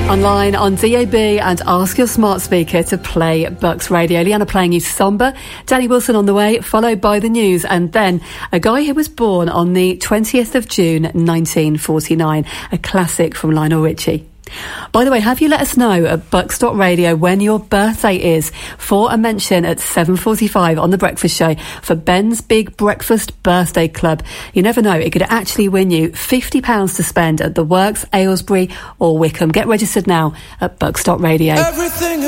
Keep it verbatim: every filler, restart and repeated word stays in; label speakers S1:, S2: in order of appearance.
S1: Online on D A B and ask your smart speaker to play Bucks Radio. Leanna playing you Somber, Danny Wilson on the way, followed by the news, and then a guy who was born on the twentieth of June nineteen forty-nine, a classic from Lionel Richie. By the way, have you let us know at bucks dot radio when your birthday is for a mention at seven forty-five on The Breakfast Show for Ben's Big Breakfast Birthday Club. You never know, it could actually win you fifty pounds to spend at The Works, Aylesbury or Wickham. Get registered now at bucks dot radio.
S2: Everything